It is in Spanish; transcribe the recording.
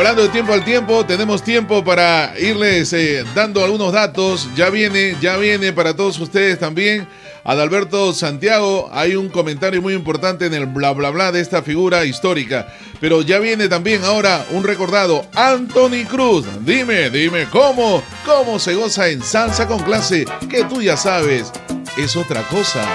hablando de tiempo al tiempo, tenemos tiempo para irles dando algunos datos. Ya viene para todos ustedes también. Adalberto Santiago, hay un comentario muy importante en el bla bla bla de esta figura histórica. Pero ya viene también ahora un recordado, Anthony Cruz. Dime, ¿cómo se goza en Salsa con Clase? Que tú ya sabes, es otra cosa.